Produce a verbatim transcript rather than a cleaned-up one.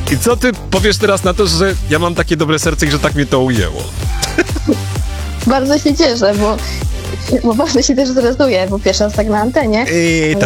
I co ty powiesz teraz na to, że ja mam takie dobre serce i że tak mnie to ujęło? Bardzo się cieszę, bo, bo bardzo się też stresuję, bo pierwszy raz tak na antenie. I